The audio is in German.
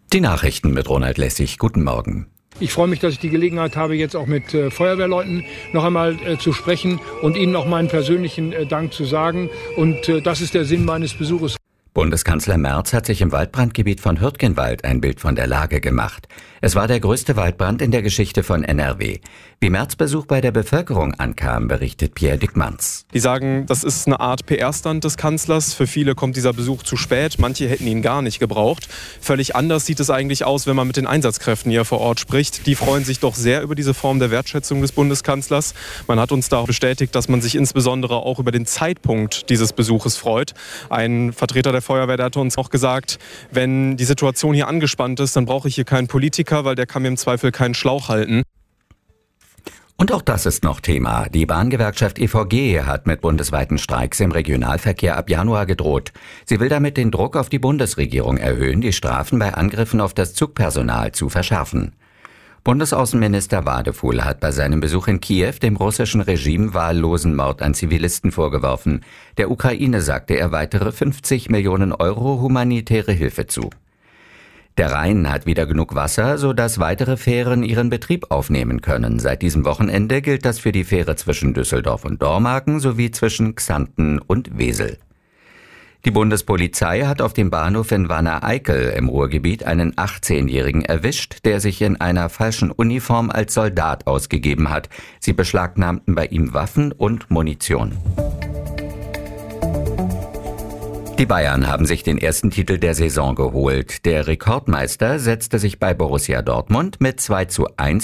Die Nachrichten mit Ronald Lessig. Guten Morgen. Ich freue mich, dass ich die Gelegenheit habe, jetzt auch mit Feuerwehrleuten noch einmal zu sprechen und ihnen auch meinen persönlichen Dank zu sagen. Und das ist der Sinn meines Besuches. Bundeskanzler Merz hat sich im Waldbrandgebiet von Hürtgenwald ein Bild von der Lage gemacht. Es war der größte Waldbrand in der Geschichte von NRW. Wie Merz' Besuch bei der Bevölkerung ankam, berichtet Pierre Dickmanns. Die sagen, das ist eine Art PR-Stand des Kanzlers. Für viele kommt dieser Besuch zu spät. Manche hätten ihn gar nicht gebraucht. Völlig anders sieht es eigentlich aus, wenn man mit den Einsatzkräften hier vor Ort spricht. Die freuen sich doch sehr über diese Form der Wertschätzung des Bundeskanzlers. Man hat uns da auch bestätigt, dass man sich insbesondere auch über den Zeitpunkt dieses Besuches freut. Ein Vertreter der Feuerwehr, der hat uns auch gesagt, wenn die Situation hier angespannt ist, dann brauche ich hier keinen Politiker, weil der kann mir im Zweifel keinen Schlauch halten. Und auch das ist noch Thema. Die Bahngewerkschaft EVG hat mit bundesweiten Streiks im Regionalverkehr ab Januar gedroht. Sie will damit den Druck auf die Bundesregierung erhöhen, die Strafen bei Angriffen auf das Zugpersonal zu verschärfen. Bundesaußenminister Wadefuhl hat bei seinem Besuch in Kiew dem russischen Regime wahllosen Mord an Zivilisten vorgeworfen. Der Ukraine sagte er weitere 50 Millionen Euro humanitäre Hilfe zu. Der Rhein hat wieder genug Wasser, sodass weitere Fähren ihren Betrieb aufnehmen können. Seit diesem Wochenende gilt das für die Fähre zwischen Düsseldorf und Dormagen sowie zwischen Xanten und Wesel. Die Bundespolizei hat auf dem Bahnhof in Wanne-Eickel im Ruhrgebiet einen 18-Jährigen erwischt, der sich in einer falschen Uniform als Soldat ausgegeben hat. Sie beschlagnahmten bei ihm Waffen und Munition. Die Bayern haben sich den ersten Titel der Saison geholt. Der Rekordmeister setzte sich bei Borussia Dortmund mit 2:1